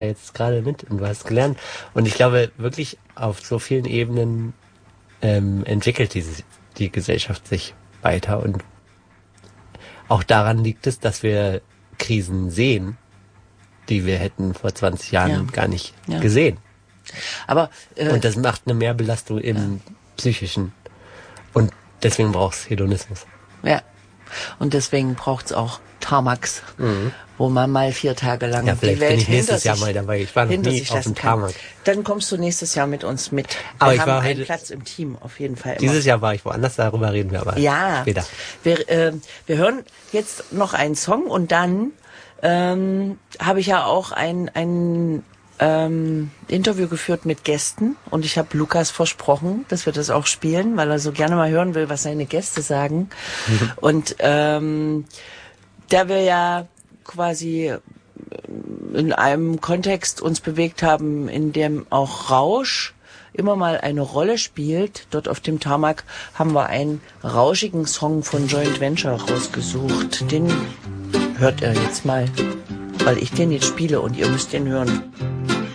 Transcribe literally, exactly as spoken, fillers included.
jetzt gerade mit und du hast gelernt. Und ich glaube wirklich, auf so vielen Ebenen ähm, entwickelt diese, die Gesellschaft sich weiter. Und auch daran liegt es, dass wir Krisen sehen, die wir hätten vor zwanzig Jahren Ja. gar nicht Ja. gesehen. Aber äh, Und das macht eine Mehrbelastung im Ja. Psychischen. Und deswegen braucht es Hedonismus. ja. Und deswegen braucht's auch Tamax, Mhm. wo man mal vier Tage lang Ja, die vielleicht Welt bin ich nächstes hinter Jahr sich, mal dabei. Ich war noch hinter nie sich auf lassen dem kann. Tarmac. Dann kommst du nächstes Jahr mit uns mit. Wir Aber ich haben war einen heute- Platz im Team, auf jeden Fall. Immer. Dieses Jahr war ich woanders, darüber reden wir aber Ja, später. wir, äh, wir hören jetzt noch einen Song und dann ähm, habe ich ja auch ein, ein ähm, Interview geführt mit Gästen und ich habe Lukas versprochen, dass wir das auch spielen, weil er so gerne mal hören will, was seine Gäste sagen. Und ähm, da wir ja quasi in einem Kontext uns bewegt haben, in dem auch Rausch immer mal eine Rolle spielt, dort auf dem Tarmac haben wir einen rauschigen Song von Joint Venture rausgesucht. Den hört ihr jetzt mal, weil ich den jetzt spiele und ihr müsst den hören.